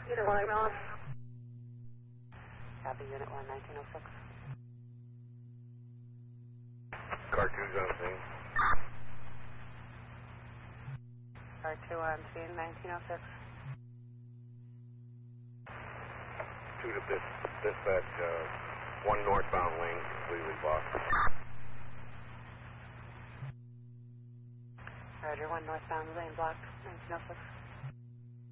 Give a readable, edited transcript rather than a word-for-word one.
Unit 1, Ross. Copy, Unit 1, 1906. Car 2's on scene. Car 2 on scene, 1906. 2 to dispatch, 1 northbound lane completely blocked. Roger, 1 northbound lane blocked, 1906.